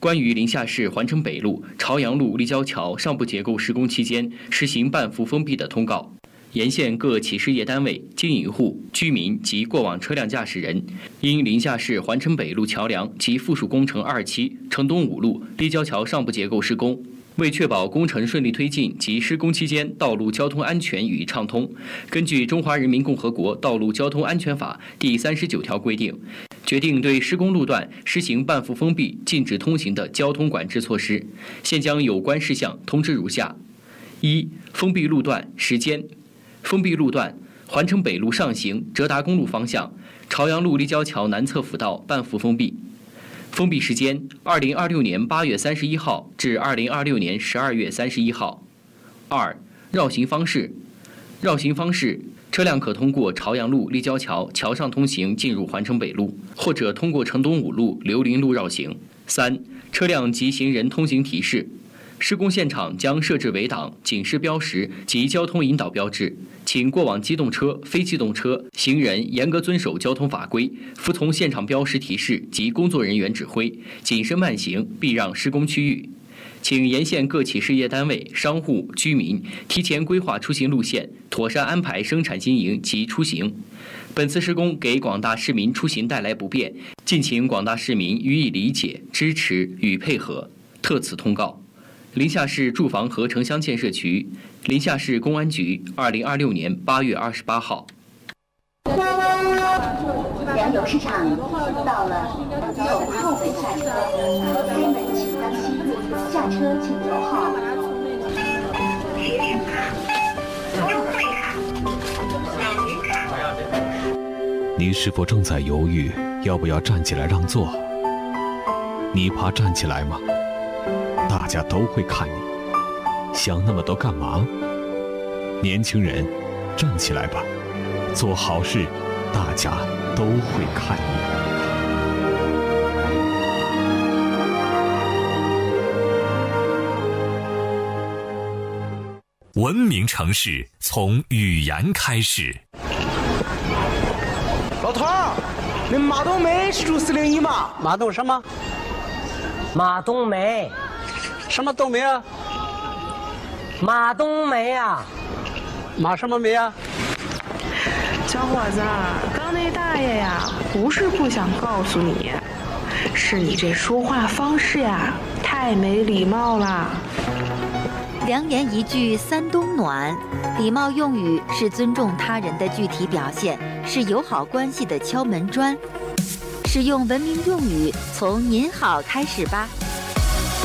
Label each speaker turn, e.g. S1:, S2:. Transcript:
S1: 关于临夏市环城北路、朝阳路立交桥上部结构施工期间实行半幅封闭的通告，沿线各企事业单位、经营户、居民及过往车辆驾驶人，因临夏市环城北路桥梁及附属工程2期城东5路立交桥上部结构施工，为确保工程顺利推进及施工期间道路交通安全与畅通，根据《中华人民共和国道路交通安全法》第39条规定，决定对施工路段施行半幅封闭、禁止通行的交通管制措施。现将有关事项通知如下：一、封闭路段时间。封闭路段：环城北路上行浙达公路方向，朝阳路立交桥南侧辅道半幅封闭。封闭时间：2026年8月31号至2026年12月31号。二、绕行方式。绕行方式：车辆可通过朝阳路立交桥桥上通行进入环城北路，或者通过城东5路刘林路绕行。三、车辆及行人通行提示。施工现场将设置围挡、警示标识及交通引导标志，请过往机动车、非机动车、行人严格遵守交通法规，服从现场标识提示及工作人员指挥，谨慎慢行，避让施工区域。请沿线各企事业单位、商户、居民提前规划出行路线，妥善安排生产经营及出行。本次施工给广大市民出行带来不便，敬请广大市民予以理解、支持与配合。特此通告。临夏市住房和城乡建设局，临夏市公安局，2026年8月28号。
S2: 良友市场到了，有后门下车，开门请当心，下车请留号。
S3: 你是否正在犹豫要不要站起来让座？你怕站起来吗？大家都会看你，想那么多干嘛？年轻人，站起来吧，做好事，大家都会看你。
S4: 文明城市从语言开始。
S5: 老头儿，那马冬梅是住401吗？
S6: 马冬什么？马冬梅。
S5: 什么冬梅啊？
S6: 马冬梅啊。
S5: 马什么梅啊？
S7: 小伙子，刚那大爷呀，不是不想告诉你，是你这说话方式呀，太没礼貌了。
S8: 良言一句三冬暖，礼貌用语是尊重他人的具体表现，是友好关系的敲门砖。使用文明用语，从您好开始吧。